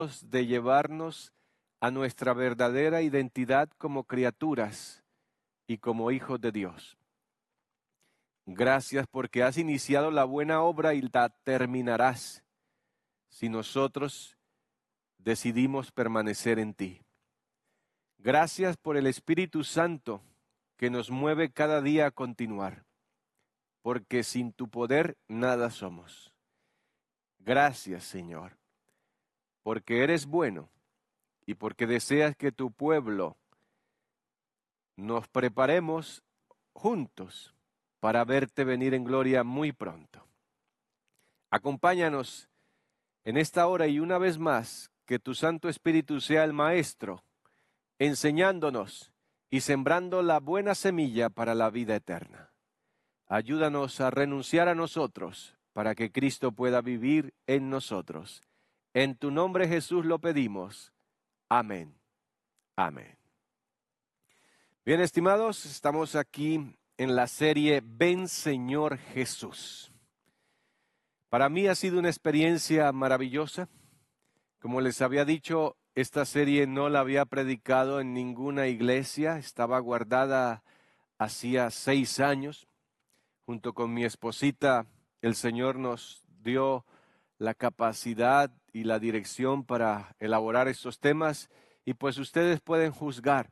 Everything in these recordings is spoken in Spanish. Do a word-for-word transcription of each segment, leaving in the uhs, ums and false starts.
de llevarnos a nuestra verdadera identidad como criaturas y como hijos de Dios. Gracias porque has iniciado la buena obra y la terminarás si nosotros decidimos permanecer en ti. Gracias por el Espíritu Santo que nos mueve cada día a continuar, porque sin tu poder nada somos. Gracias, Señor, porque eres bueno y porque deseas que tu pueblo nos preparemos juntos para verte venir en gloria muy pronto. Acompáñanos en esta hora y una vez más que tu Santo Espíritu sea el Maestro, enseñándonos y sembrando la buena semilla para la vida eterna. Ayúdanos a renunciar a nosotros para que Cristo pueda vivir en nosotros. En tu nombre, Jesús, lo pedimos. Amén. Amén. Bien, estimados, estamos aquí en la serie Ven, Señor Jesús. Para mí ha sido una experiencia maravillosa. Como les había dicho, esta serie no la había predicado en ninguna iglesia. Estaba guardada hacía seis años. Junto con mi esposita, el Señor nos dio la capacidad y la dirección para elaborar estos temas. Y pues ustedes pueden juzgar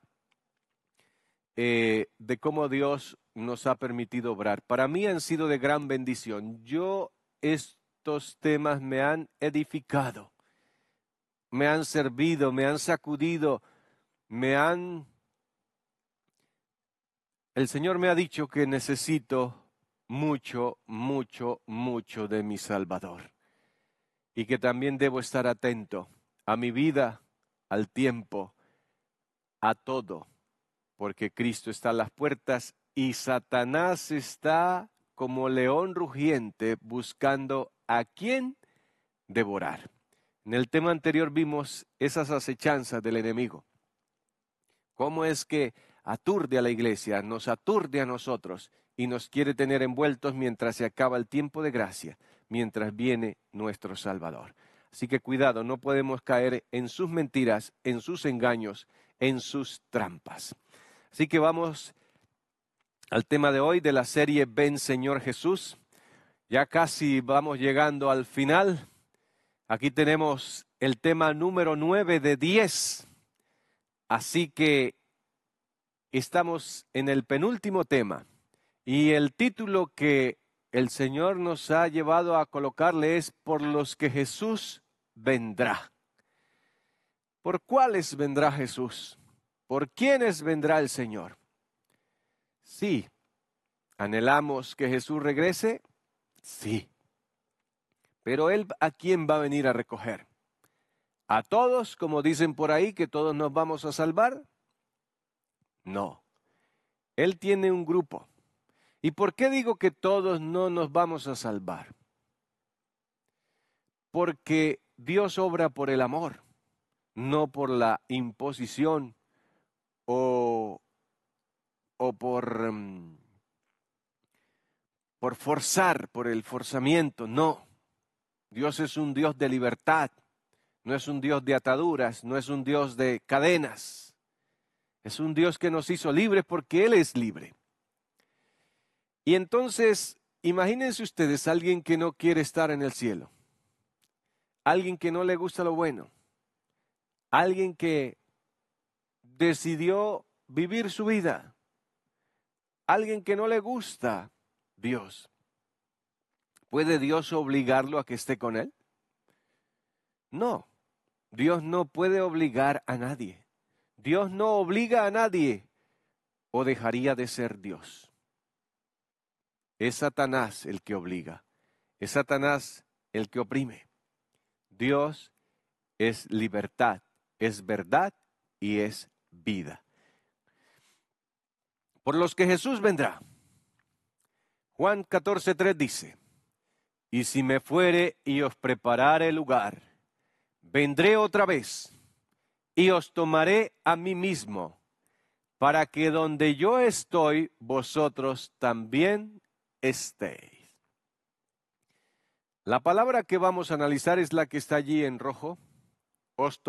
eh, de cómo Dios nos ha permitido obrar. Para mí han sido de gran bendición. Yo, estos temas me han edificado, me han servido, me han sacudido, me han... El Señor me ha dicho que necesito mucho, mucho, mucho de mi Salvador. Y que también debo estar atento a mi vida, al tiempo, a todo. Porque Cristo está a las puertas y Satanás está como león rugiente buscando a quién devorar. En el tema anterior vimos esas acechanzas del enemigo. Cómo es que aturde a la iglesia, nos aturde a nosotros y nos quiere tener envueltos mientras se acaba el tiempo de gracia, mientras viene nuestro Salvador. Así que cuidado, no podemos caer en sus mentiras, en sus engaños, en sus trampas. Así que vamos al tema de hoy de la serie Ven, Señor Jesús. Ya casi vamos llegando al final. Aquí tenemos el tema número nueve de diez. Así que estamos en el penúltimo tema. Y el título que el Señor nos ha llevado a colocarle es Por los que Jesús vendrá. ¿Por cuáles vendrá Jesús? ¿Por quiénes vendrá el Señor? Sí. ¿Anhelamos que Jesús regrese? Sí. Pero Él, ¿a quién va a venir a recoger? ¿A todos, como dicen por ahí, que todos nos vamos a salvar? No. Él tiene un grupo. ¿Y por qué digo que todos no nos vamos a salvar? Porque Dios obra por el amor, no por la imposición o, o por... Um, por forzar, por el forzamiento, no. Dios es un Dios de libertad, no es un Dios de ataduras, no es un Dios de cadenas. Es un Dios que nos hizo libres porque Él es libre. Y entonces, imagínense ustedes a alguien que no quiere estar en el cielo, alguien que no le gusta lo bueno, alguien que decidió vivir su vida, alguien que no le gusta Dios. ¿Puede Dios obligarlo a que esté con Él? No, Dios no puede obligar a nadie. Dios no obliga a nadie o dejaría de ser Dios. Es Satanás el que obliga, es Satanás el que oprime. Dios es libertad, es verdad y es vida. Por los que Jesús vendrá. Juan catorce tres dice: y si me fuere y os preparare lugar, vendré otra vez y os tomaré a mí mismo, para que donde yo estoy, vosotros también estéis. La palabra que vamos a analizar es la que está allí en rojo os